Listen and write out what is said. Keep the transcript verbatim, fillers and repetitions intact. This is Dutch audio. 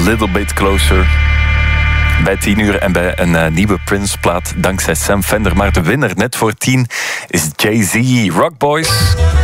Little Bit Closer. Bij tien uur en bij een uh, nieuwe Prince-plaat dankzij Sam Fender. Maar de winnaar net voor tien is Jay-Z, Rock Boys.